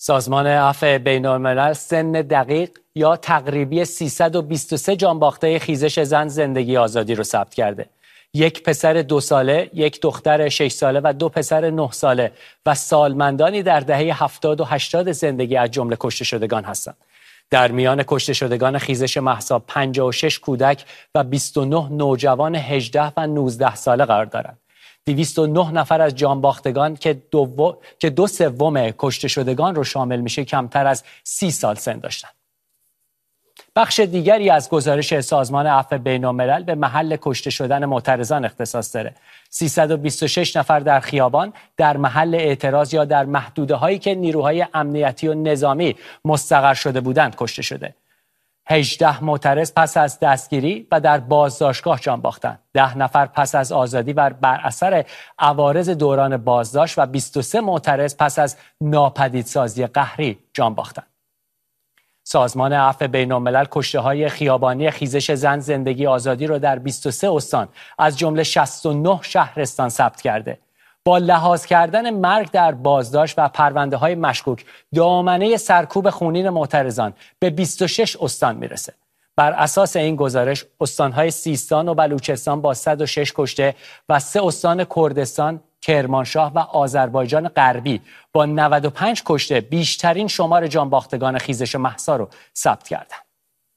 سازمان عفو بین‌الملل سن دقیق یا تقریبی 323 جانباخته خیزش زن زندگی آزادی رو ثبت کرده. یک پسر 2 ساله، یک دختر 6 ساله و 2 پسر 9 ساله و سالمندانی در دهه 70 و 80 زندگی از جمله کشته شدگان هستند. در میان کشته شدگان خیزش مهسا 56 کودک و 29 نوجوان 18 و 19 ساله قرار دارند. 209 نفر از جانباختگان که 2/3 کشته شدگان رو شامل میشه کمتر از 30 سال سن داشتند. بخش دیگری از گزارش سازمان عفو بین‌الملل به محل کشته شدن معترضان اختصاص داره. 326 نفر در خیابان، در محل اعتراض یا در محدوده‌هایی که نیروهای امنیتی و نظامی مستقر شده بودند کشته شده. 18 معترض پس از دستگیری و در بازداشتگاه جان باختند. 10 نفر پس از آزادی و بر اثر عوارض دوران بازداشت و 23 معترض پس از ناپدیدسازی قهری جان باختند. سازمان عفو بین‌الملل کشته‌های خیابانی خیزش زن زندگی آزادی را در 23 استان از جمله 69 شهرستان ثبت کرده. با لحاظ کردن مرگ در بازداشت و پرونده‌های مشکوک، دامنه سرکوب خونین معترضان به 26 استان میرسه. بر اساس این گزارش، استان‌های سیستان و بلوچستان با 106 کشته و 3 استان کردستان، کرمانشاه و آذربایجان غربی با 95 کشته بیشترین شمار جانباختگان خیزش مهسا رو ثبت کردند.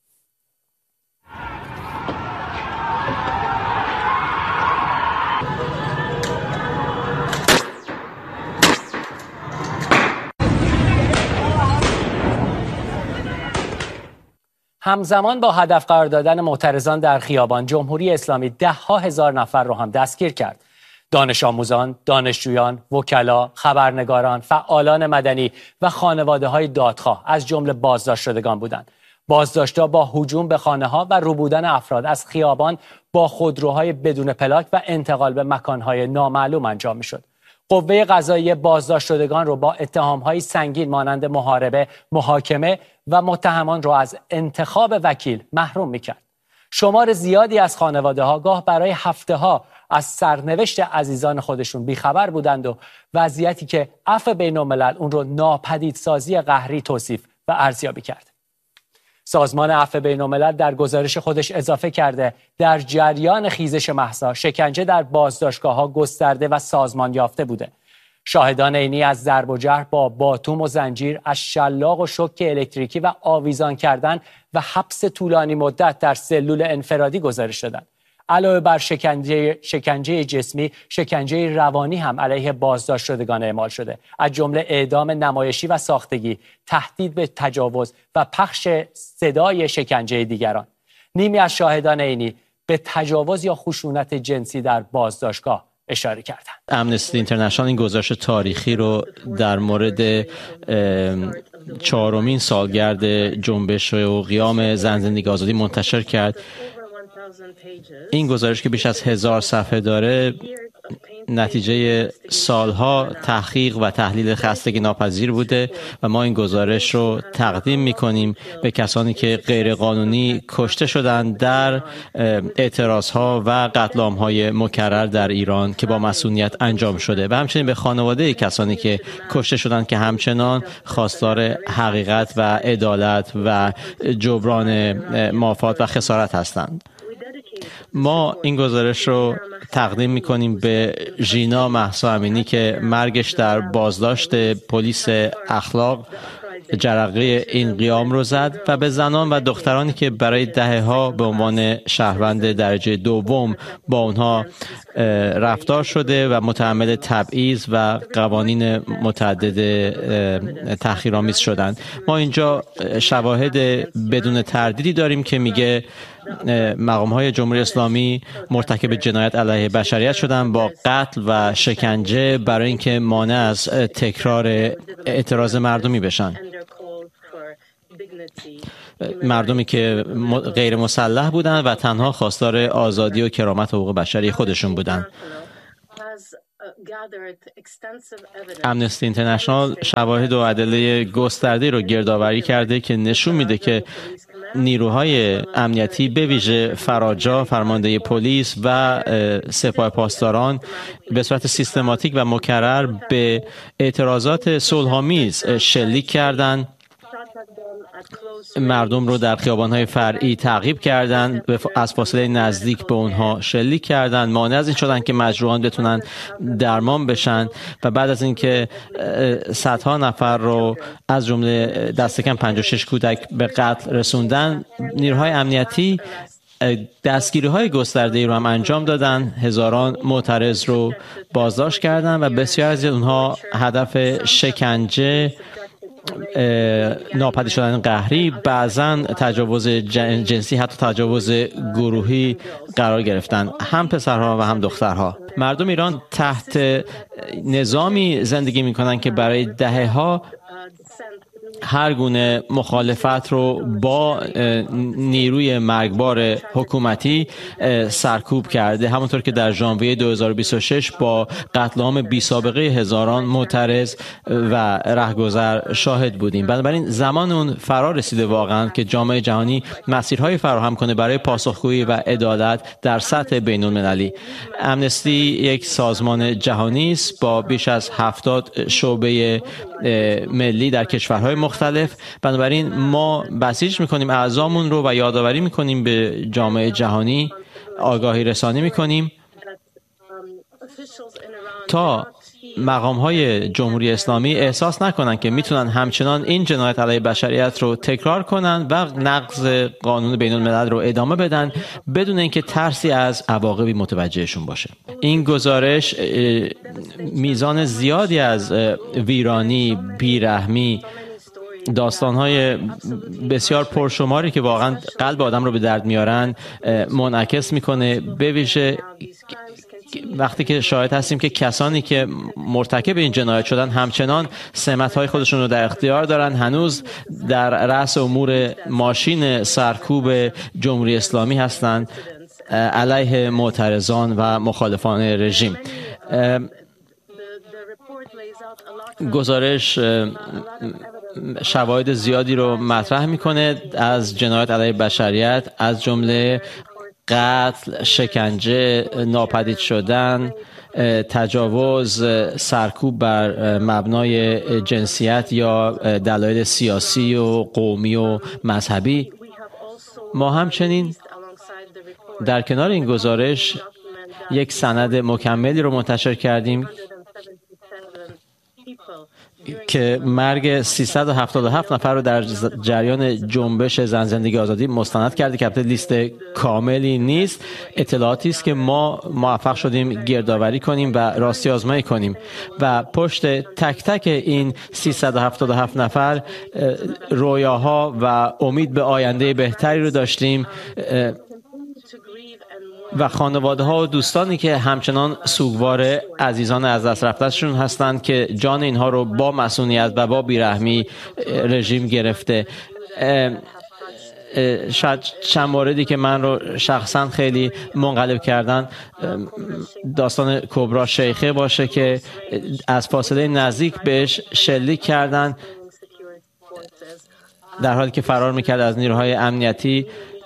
همزمان با هدف قرار دادن معترضان در خیابان، جمهوری اسلامی 10,000 هزار نفر رو هم دستگیر کرد. دانش آموزان، دانشجویان، وکلا، خبرنگاران، فعالان مدنی و خانواده‌های دادخواه از جمله بازداشت شدگان بودند. بازداشت‌ها با هجوم به خانه‌ها و ربودن افراد از خیابان با خودروهای بدون پلاک و انتقال به مکان‌های نامعلوم انجام می‌شد. قوه قضاییه بازداشت شدگان را با اتهام‌های سنگین مانند محاربه، محاکمه و متهمان را از انتخاب وکیل محروم می‌کرد. شمار زیادی از خانواده‌ها گاه برای هفته‌ها از سرنوشت عزیزان خودشون بیخبر بودند و وضعیتی که عفو بین‌الملل اون رو ناپدیدسازی قهری توصیف و ارزیابی کرد. سازمان عفو بین‌الملل در گزارش خودش اضافه کرده در جریان خیزش مهسا شکنجه در بازداشتگاه‌ها گسترده و سازمان یافته بوده. شاهدان عینی از ضرب و جرح با باتوم و زنجیر، از شلاق و شوک الکتریکی و آویزان کردن و حبس طولانی مدت در سلول انفرادی گزارش دادند. علاوه بر شکنجه جسمی، شکنجه روانی هم علیه بازداشت شدگان اعمال شده، از جمله اعدام نمایشی و ساختگی، تهدید به تجاوز و پخش صدای شکنجه دیگران. نیمی از شاهدان عینی به تجاوز یا خشونت جنسی در بازداشتگاه اشاره کردند. امنستی اینترنشنال این گزارش تاریخی رو در مورد 4مین سالگرد جنبش و قیام زن زندگی آزادی منتشر کرد. این گزارش که بیش از 1000 صفحه داره نتیجه سالها تحقیق و تحلیل خستگی ناپذیر بوده و ما این گزارش رو تقدیم می‌کنیم به کسانی که غیرقانونی کشته شدند در اعتراضها و قتل عام‌های مکرر در ایران که با مسئولیت انجام شده و همچنین به خانواده کسانی که کشته شدند که همچنان خواستار حقیقت و عدالت و جبران مافات و خسارت هستند. ما این گزارش رو تقدیم می‌کنیم به ژینا مهسا امینی که مرگش در بازداشت پلیس اخلاق جرقه این قیام رو زد و به زنان و دخترانی که برای دهه‌ها به عنوان شهروند درجه دوم با اونها رفتار شده و متحمل تبعیض و قوانین متعدد تحقیرآمیز شدند. ما اینجا شواهد بدون تردیدی داریم که میگه مقام‌های جمهوری اسلامی مرتکب جنایت علیه بشریت شدن با قتل و شکنجه برای اینکه مانع از تکرار اعتراض مردمی بشن. مردمی که غیر مسلح بودن و تنها خواستار آزادی و کرامت و حقوق بشری خودشون بودن. امنستی اینترنشنال شواهد و ادله گسترده رو گردآوری کرده که نشون میده که نیروهای امنیتی به ویژه فراجا، فرمانده پلیس و سپاه پاسداران به صورت سیستماتیک و مکرر به اعتراضات صلح‌آمیز شلیک کردند، مردم رو در خیابان‌های فرعی تعقیب کردند، از فاصله نزدیک به اونها شلیک کردند، مانع از این شدند که مجروحان بتونن درمان بشن و بعد از اینکه صدها نفر رو از جمله دست کم 56 کودک به قتل رسوندن، نیروهای امنیتی دستگیری‌های گسترده‌ای رو هم انجام دادن، هزاران معترض رو بازداشت کردند و بسیار از اونها هدف شکنجه، ناپدید شدن قهری، بعضاً تجاوز جنسی، حتی تجاوز گروهی قرار گرفتن، هم پسرها و هم دخترها. مردم ایران تحت نظامی زندگی می‌کنند که برای دهه‌ها هر گونه مخالفت رو با نیروی مرگبار حکومتی سرکوب کرده، همونطور که در ژانویه 2026 با قتل عام بی سابقه هزاران معترض و رهگذر شاهد بودیم. بنابراین زمان اون فرا رسیده واقعا که جامعه جهانی مسیرهای فراهم کنه برای پاسخگویی و عدالت در سطح بین المللی. امنستی یک سازمان جهانی است با بیش از 70 شعبه ملی در کشورهای مختلف. بنابراین ما بسیج میکنیم اعضامون رو و یادآوری میکنیم به جامعه جهانی، آگاهی رسانی میکنیم تا مقام‌های جمهوری اسلامی احساس نکنن که میتونن همچنان این جنایت علیه بشریت رو تکرار کنن و نقض قانون بین الملل رو ادامه بدن بدون اینکه ترسی از عواقبی متوجهشون باشه. این گزارش میزان زیادی از ویرانی، بیرحمی، داستان‌های بسیار پرشماری که واقعا قلب آدم رو به درد میارن منعکس میکنه، به ویژه وقتی که شاهد هستیم که کسانی که مرتکب این جنایت شدن همچنان سمت‌های خودشون رو در اختیار دارن، هنوز در رأس امور ماشین سرکوب جمهوری اسلامی هستند علیه معترضان و مخالفان رژیم. گزارش شواهد زیادی رو مطرح میکنه از جنایت علیه بشریت، از جمله قتل، شکنجه، ناپدید شدن، تجاوز، سرکوب بر مبنای جنسیت یا دلایل سیاسی و قومی و مذهبی. ما همچنین در کنار این گزارش یک سند مکملی رو منتشر کردیم که مرگ 377 نفر رو در جریان جنبش زن زندگی آزادی مستند کرده که البته لیست کاملی نیست. اطلاعاتی است که ما موفق شدیم گردآوری کنیم و راستی آزمایی کنیم و پشت تک تک این 377 نفر رویاها و امید به آینده بهتری رو داشتیم و خانواده ها و دوستانی که همچنان سوگوار عزیزان از دست رفته‌شون هستند که جان اینها رو با مسئولیت و با بیرحمی رژیم گرفته. شاید چند موردی که من رو شخصا خیلی منقلب کردن، داستان کبرا شیخه باشه که از فاصله نزدیک بهش شلیک کردن در حالی که فرار میکرد از نیروهای امنیتی.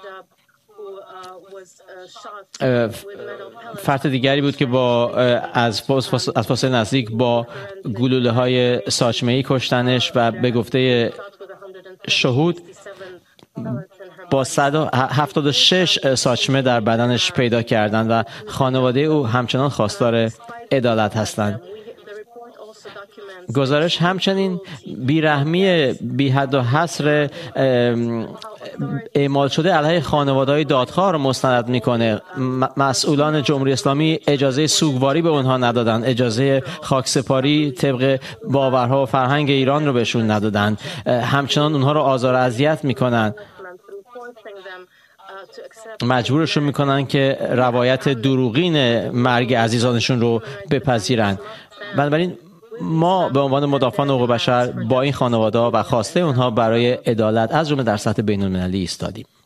فرد دیگری بود که از فاصله نزدیک با گلوله های ساچمه‌ای کشتنش و به گفته شهود با 176 ساچمه در بدنش پیدا کردند و خانواده او همچنان خواستار عدالت هستند. گزارش همچنین بیرحمی بی حد و حصر اعمال شده علیه خانواده‌های دادخواه را مستند میکنه. مسئولان جمهوری اسلامی اجازه سوگواری به اونها ندادن، اجازه خاکسپاری طبق باورها و فرهنگ ایران رو بهشون ندادن، همچنان اونها رو آزار و اذیت میکنن، مجبورشون میکنن که روایت دروغین مرگ عزیزانشون رو بپذیرن. بنابراین ما به عنوان مدافعان حقوق بشر با این خانواده و خواسته اونها برای عدالت از جمله در سطح بین المللی ایستادیم.